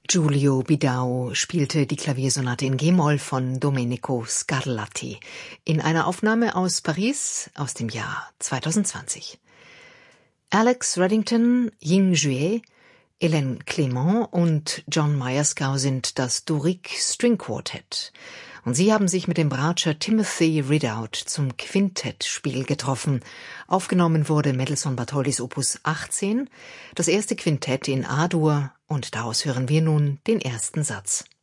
Giulio Bidao spielte die Klaviersonate in G-Moll von Domenico Scarlatti in einer Aufnahme aus Paris aus dem Jahr 2020. Alex Reddington, Ying Jue, Hélène Clément und John Myerscough sind das Doric String Quartet. Und sie haben sich mit dem Bratscher Timothy Ridout zum Quintettspiel getroffen. Aufgenommen wurde Mendelssohn Bartholdys Opus 18, das erste Quintett in A-Dur, und daraus hören wir nun den ersten Satz.